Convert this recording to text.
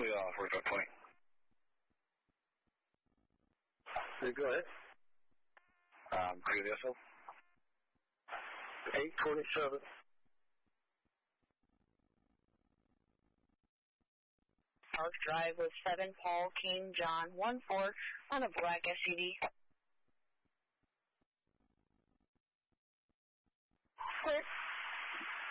We are 4520. Go ahead. Are you there, sir? 827. Park Drive with 7 Paul King John 14 on a black SUV.